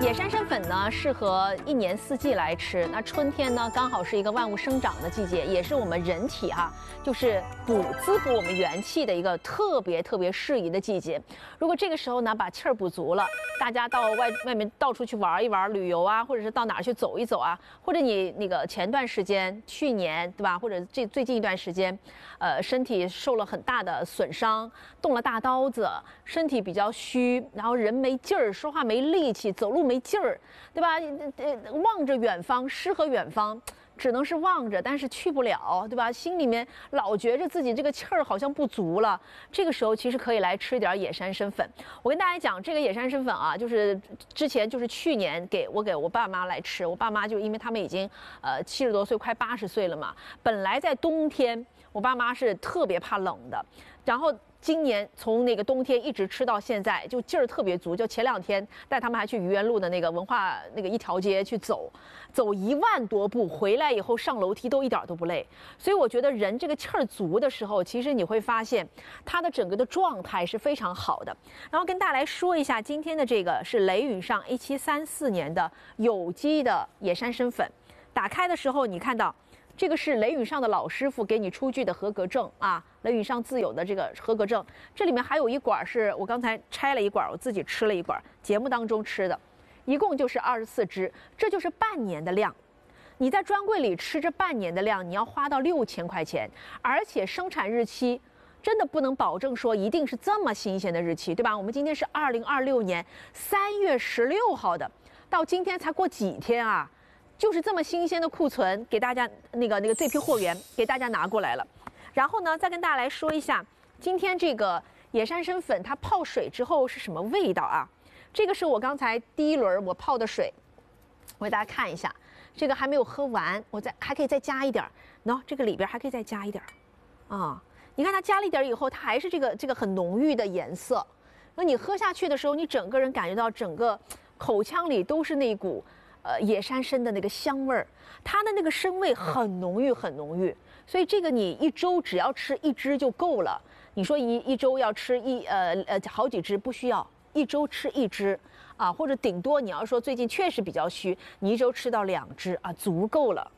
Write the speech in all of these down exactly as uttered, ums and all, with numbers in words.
野山参粉呢，适合一年四季来吃。那春天呢，刚好是一个万物生长的季节，也是我们人体哈、啊，就是补滋补我们元气的一个特别特别适宜的季节。如果这个时候呢，把气儿补足了，大家到外外面到处去玩一玩、旅游啊，或者是到哪儿去走一走啊，或者你那个前段时间、去年对吧，或者这最近一段时间，呃，身体受了很大的损伤，动了大刀子，身体比较虚，然后人没劲儿，说话没力气，走路没劲儿，对吧？呃，望着远方，诗和远方，只能是望着，但是去不了，对吧？心里面老觉着自己这个气儿好像不足了。这个时候其实可以来吃点野山参粉。我跟大家讲，这个野山参粉啊，就是之前就是去年给我给我爸妈来吃，我爸妈就因为他们已经呃七十多岁，快八十岁了嘛，本来在冬天，我爸妈是特别怕冷的，然后。今年从那个冬天一直吃到现在，就劲儿特别足。就前两天带他们还去愚园路的那个文化那个一条街去走，走一万多步，回来以后上楼梯都一点都不累。所以我觉得人这个气儿足的时候，其实你会发现他的整个的状态是非常好的。然后跟大家来说一下，今天的这个是雷允上一七三四年的有机的野山参粉，打开的时候你看到。这个是雷允上的老师傅给你出具的合格证啊，雷允上自有的这个合格证。这里面还有一管是我刚才拆了一管，我自己吃了一管，节目当中吃的，一共就是二十四支，这就是半年的量。你在专柜里吃这半年的量，你要花到六千块钱，而且生产日期真的不能保证说一定是这么新鲜的日期，对吧？我们今天是二零二六年三月十六号的，到今天才过几天啊。就是这么新鲜的库存，给大家那个那个这批货源给大家拿过来了，然后呢，再跟大家来说一下，今天这个野山参粉它泡水之后是什么味道啊？这个是我刚才第一轮我泡的水，我给大家看一下，这个还没有喝完，我再还可以再加一点儿，喏，这个里边还可以再加一点儿，啊，你看它加了一点以后，它还是这个这个很浓郁的颜色，那你喝下去的时候，你整个人感觉到整个口腔里都是那一股。呃，野山参的那个香味儿，它的那个参味很浓郁，很浓郁。所以这个你一周只要吃一支就够了。你说一一周要吃一呃呃好几支不需要，一周吃一支啊，或者顶多你要说最近确实比较虚，你一周吃到两支啊，足够了。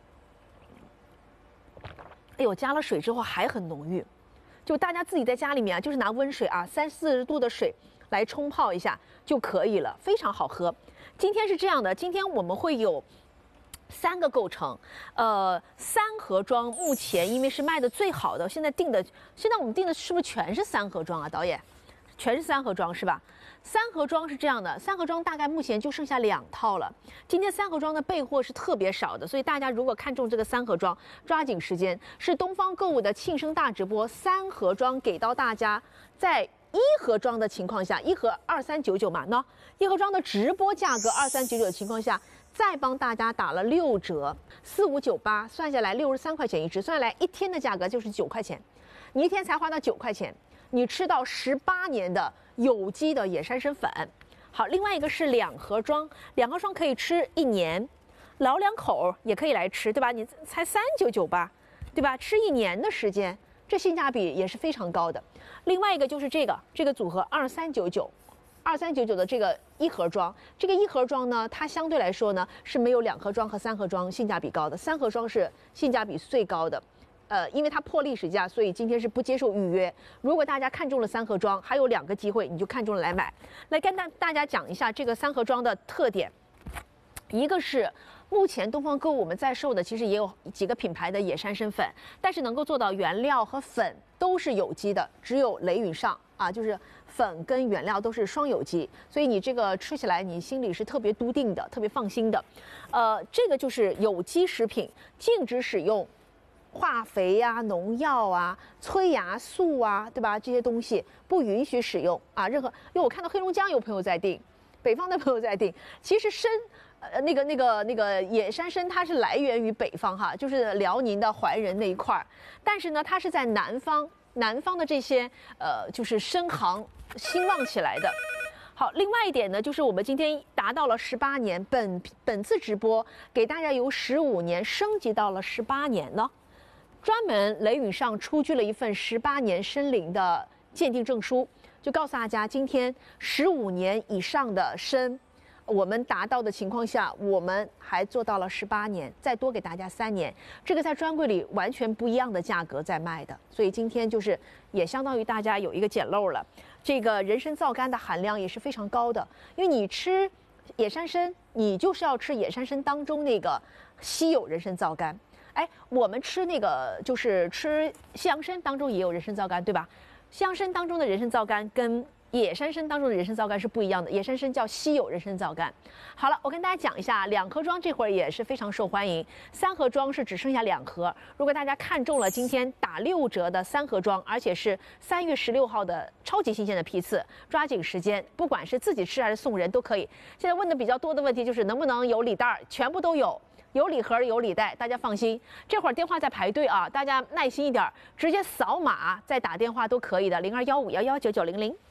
哎呦，加了水之后还很浓郁，就大家自己在家里面啊，就是拿温水啊，三四十度的水来冲泡一下就可以了，非常好喝。今天是这样的，今天我们会有三个构成，呃，三盒装目前因为是卖的最好的，现在定的，现在我们定的是不是全是三盒装啊？导演，全是三盒装是吧？三盒装是这样的，三盒装大概目前就剩下两套了。今天三盒装的备货是特别少的，所以大家如果看中这个三盒装，抓紧时间。是东方购物的庆生大直播，三盒装给到大家，在一盒装的情况下，一盒二三九九嘛，那一盒装的直播价格二三九九的情况下，再帮大家打了六折，四五九八，算下来六十三块钱一支，算下来一天的价格就是九块钱，你一天才花到九块钱，你吃到十八年的有机的野山参粉。好，另外一个是两盒装，两盒装可以吃一年，老两口也可以来吃，对吧？你才三九九八，对吧？吃一年的时间。这性价比也是非常高的。另外一个就是这个这个组合二三九九，二三九九的这个一盒装，这个一盒装呢，它相对来说呢是没有两盒装和三盒装性价比高的，三盒装是性价比最高的。呃，因为它破历史价，所以今天是不接受预约。如果大家看中了三盒装，还有两个机会，你就看中了来买。来跟大大家讲一下这个三盒装的特点，一个是。目前东方购物我们在售的其实也有几个品牌的野山参粉，但是能够做到原料和粉都是有机的，只有雷允上啊，就是粉跟原料都是双有机，所以你这个吃起来你心里是特别笃定的，特别放心的。呃，这个就是有机食品，禁止使用化肥呀、啊、农药啊、催芽素啊，对吧？这些东西不允许使用啊，任何。因为我看到黑龙江有朋友在订，北方的朋友在订，其实参。呃，那个、那个、那个野山参，它是来源于北方哈，就是辽宁的怀仁那一块儿，但是呢，它是在南方，南方的这些呃，就是参行兴旺起来的。好，另外一点呢，就是我们今天达到了十八年，本本次直播给大家由十五年升级到了十八年呢，专门雷允上出具了一份十八年参龄的鉴定证书，就告诉大家，今天十五年以上的参。 我们达到的情况下，我们还做到了十八年，再多给大家三年，这个在专柜里完全不一样的价格在卖的，所以今天就是也相当于大家有一个捡漏了。这个人参皂苷的含量也是非常高的，因为你吃野山参，你就是要吃野山参当中那个稀有人参皂苷。哎，我们吃那个就是吃西洋参当中也有人参皂苷，对吧？西洋参当中的人参皂苷跟野山参当中的人参皂苷是不一样的，野山参叫稀有人参皂苷。好了，我跟大家讲一下，两盒装这会儿也是非常受欢迎，三盒装是只剩下两盒。如果大家看中了今天打六折的三盒装，而且是三月十六号的超级新鲜的批次，抓紧时间，不管是自己吃还是送人都可以。现在问的比较多的问题就是能不能有礼袋，全部都有。有礼盒有礼袋，大家放心。这会儿电话在排队啊，大家耐心一点，直接扫码再打电话都可以的，零二幺五幺幺九九零零。